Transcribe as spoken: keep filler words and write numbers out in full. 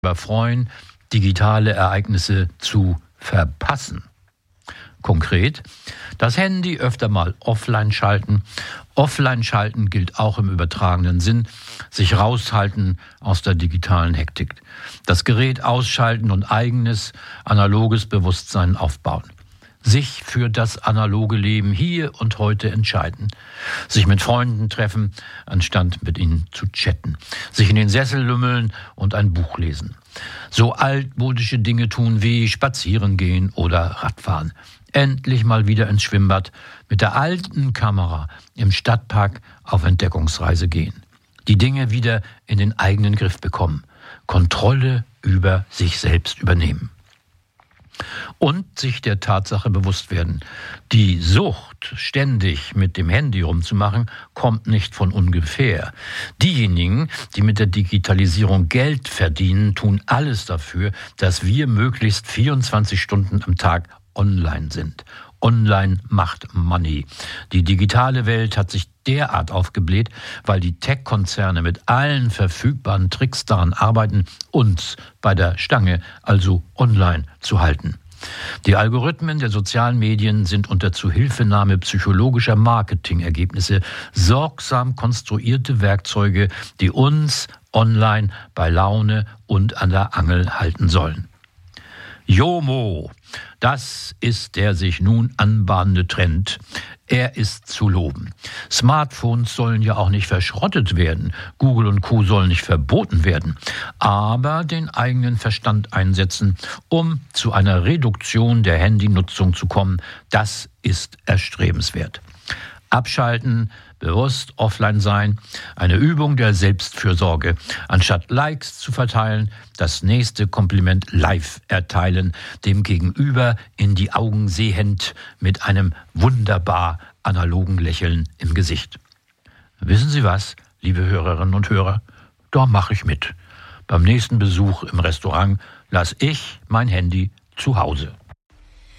freuen, digitale Ereignisse zu verpassen. Konkret, das Handy öfter mal offline schalten. Offline schalten gilt auch im übertragenen Sinn, sich raushalten aus der digitalen Hektik. Das Gerät ausschalten und eigenes, analoges Bewusstsein aufbauen. Sich für das analoge Leben hier und heute entscheiden. Sich mit Freunden treffen, anstatt mit ihnen zu chatten. Sich in den Sessel lümmeln und ein Buch lesen. So altmodische Dinge tun wie spazieren gehen oder Radfahren. Endlich mal wieder ins Schwimmbad, mit der alten Kamera im Stadtpark auf Entdeckungsreise gehen. Die Dinge wieder in den eigenen Griff bekommen. Kontrolle über sich selbst übernehmen. Und sich der Tatsache bewusst werden. Die Sucht, ständig mit dem Handy rumzumachen, kommt nicht von ungefähr. Diejenigen, die mit der Digitalisierung Geld verdienen, tun alles dafür, dass wir möglichst vierundzwanzig Stunden am Tag online sind. Online macht Money. Die digitale Welt hat sich derart aufgebläht, weil die Tech-Konzerne mit allen verfügbaren Tricks daran arbeiten, uns bei der Stange, also online, zu halten. Die Algorithmen der sozialen Medien sind unter Zuhilfenahme psychologischer Marketingergebnisse sorgsam konstruierte Werkzeuge, die uns online bei Laune und an der Angel halten sollen. JOMO, das ist der sich nun anbahnende Trend. Er ist zu loben. Smartphones sollen ja auch nicht verschrottet werden. Google und Co. sollen nicht verboten werden. Aber den eigenen Verstand einsetzen, um zu einer Reduktion der Handynutzung zu kommen, das ist erstrebenswert. Abschalten, bewusst offline sein, eine Übung der Selbstfürsorge. Anstatt Likes zu verteilen, das nächste Kompliment live erteilen, dem Gegenüber in die Augen sehend mit einem wunderbar analogen Lächeln im Gesicht. Wissen Sie was, liebe Hörerinnen und Hörer? Da mache ich mit. Beim nächsten Besuch im Restaurant lasse ich mein Handy zu Hause.